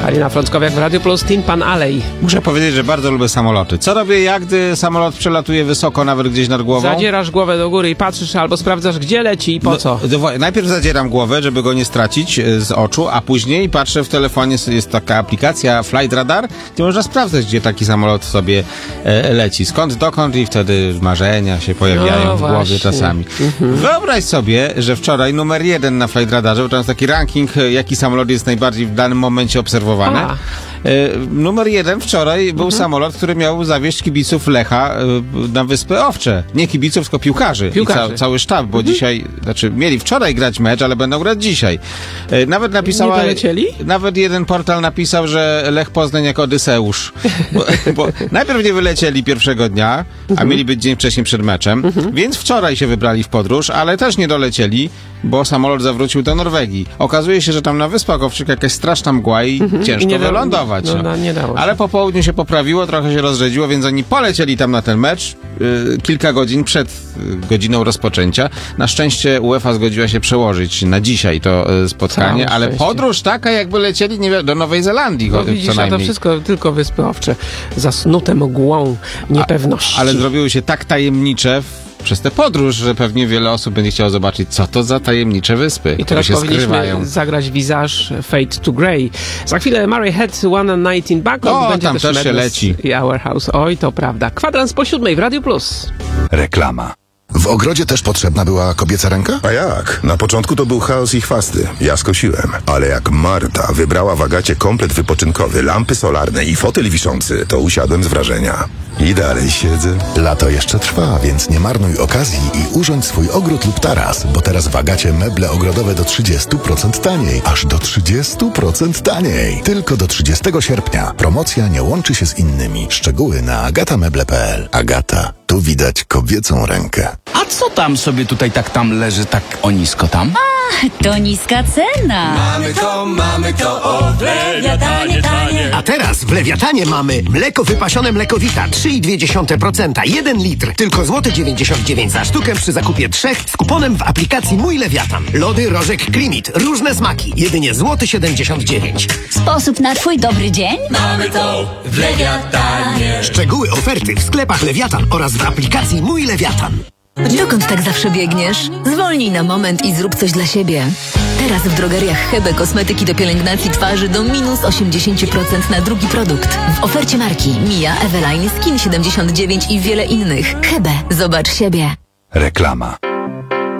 Halina Frąckowiak w Radio Plus, Tin Pan Alley. Muszę powiedzieć, że bardzo lubię samoloty. Co robię ja, gdy samolot przelatuje wysoko, nawet gdzieś nad głową? Zadzierasz głowę do góry i patrzysz albo sprawdzasz, gdzie leci i po co. Najpierw zadzieram głowę, żeby go nie stracić z oczu, a później patrzę w telefonie, jest taka aplikacja Flight Radar, gdzie można sprawdzać, gdzie taki samolot sobie leci. Skąd, dokąd i wtedy marzenia się pojawiają w głowie czasami. Wyobraź sobie, że wczoraj numer 1 na Flight Radarze, bo tam jest taki ranking, jaki samolot jest najbardziej w danym momencie obserwowany. Numer 1 wczoraj był samolot, który miał zawieźć kibiców Lecha na Wyspy Owcze. Nie kibiców, tylko piłkarzy. I cały sztab, bo dzisiaj, mieli wczoraj grać mecz, ale będą grać dzisiaj. Nawet napisała... Nie dolecieli? Nawet jeden portal napisał, że Lech Poznań jak Odyseusz. Bo najpierw nie wylecieli pierwszego dnia, a mieli być dzień wcześniej przed meczem, więc wczoraj się wybrali w podróż, ale też nie dolecieli, bo samolot zawrócił do Norwegii. Okazuje się, że tam na Wyspach Owczych jakaś straszna mgła i ciężko wylądować. Nie dało się. Ale po południu się poprawiło, trochę się rozrzedziło, więc oni polecieli tam na ten mecz kilka godzin przed godziną rozpoczęcia. Na szczęście UEFA zgodziła się przełożyć na dzisiaj to spotkanie, ale podróż taka, jakby lecieli do Nowej Zelandii. Widzisz, co najmniej. A to wszystko tylko Wyspy Owcze, zasnute mgłą niepewności. Ale zrobiły się tak tajemnicze przez tę podróż, że pewnie wiele osób będzie chciało zobaczyć, co to za tajemnicze wyspy, I które teraz się powinniśmy skrywają. zagrać Visage Fade to Grey. Za chwilę Murray Head One Night in Bangkok. Będzie tam też się leci. I Our House. Oj, to prawda. Kwadrans po 7 w Radio Plus. Reklama. W ogrodzie też potrzebna była kobieca ręka? A jak? Na początku to był chaos i chwasty. Ja skosiłem. Ale jak Marta wybrała w Agacie komplet wypoczynkowy, lampy solarne i fotel wiszący, to usiadłem z wrażenia. I dalej siedzę. Lato jeszcze trwa, więc nie marnuj okazji i urządź swój ogród lub taras, bo teraz w Agacie meble ogrodowe do 30% taniej. Aż do 30% taniej. Tylko do 30 sierpnia. Promocja nie łączy się z innymi. Szczegóły na agatameble.pl. Agata. Tu widać kobiecą rękę. A co tam sobie tutaj tam leży tak o nisko tam? To niska cena. Mamy to, o Lewiatanie tanie. A teraz w Lewiatanie mamy mleko wypasione Mlekowita 3,2%, 1 litr, tylko złoty 99 za sztukę przy zakupie 3 z kuponem w aplikacji Mój Lewiatan. Lody Rożek Klimit, różne smaki, jedynie złoty 79. Sposób na twój dobry dzień? Mamy to w Lewiatanie. Szczegóły oferty w sklepach Lewiatan oraz w aplikacji Mój Lewiatan. Dokąd tak zawsze biegniesz? Zwolnij na moment i zrób coś dla siebie. Teraz w drogeriach Hebe kosmetyki do pielęgnacji twarzy do minus 80% na drugi produkt. W ofercie marki Mia, Eveline, Skin 79 i wiele innych. Hebe, zobacz siebie. Reklama.